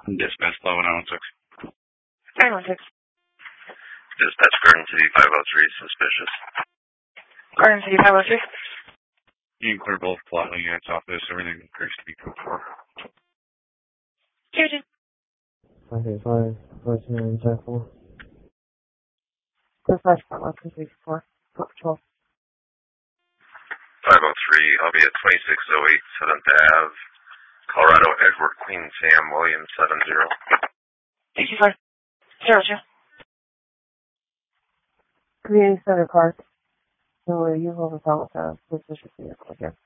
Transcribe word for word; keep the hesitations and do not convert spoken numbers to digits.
Dispatch eleven one six. nine one six. Dispatch Garden City five oh three, suspicious. Garden City five oh three. You can clear both plotting units off this. Everything appears to be code for. Houston. five eight five, five two nine, Jack four. Clear five four one three four. Foot patrol. five oh three, I'll be at twenty-six oh eight, seventh Avenue, Colorado, Edward, Queen Sam, Williams, seven zero. Thank you, sir. Zero two. Community Center Park. So you will have a suspicious vehicle here.